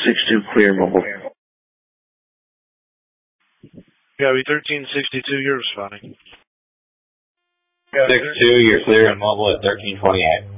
6-2 clear mobile. Gotta be 1362, you're responding. 6-2, you're clear and mobile at 1328.